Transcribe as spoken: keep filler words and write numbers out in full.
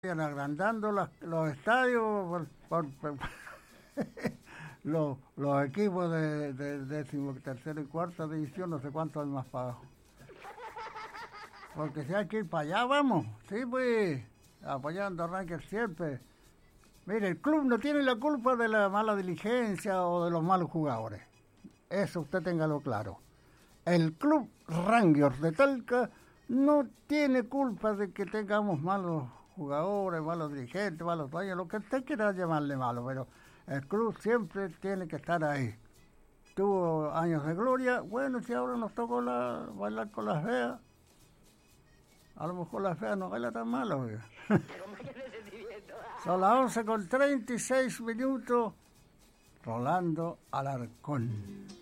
vayan agrandando las- los estadios por, por- por- los, los equipos de, de décimo, tercera y cuarta división, no sé cuánto hay más para abajo. Porque si hay que ir para allá, vamos. Sí, pues, apoyando a Rangers siempre. Mire, el club no tiene la culpa de la mala diligencia o de los malos jugadores. Eso usted téngalo claro. El club Rangers de Talca no tiene culpa de que tengamos malos jugadores, malos dirigentes, malos dueños, lo que usted quiera llamarle malo, pero el club siempre tiene que estar ahí. Tuvo años de gloria, bueno, si ahora nos tocó la, bailar con las feas, a lo mejor las feas no baila tan mal, oiga. Son las once con treinta y seis minutos, Rolando Alarcón.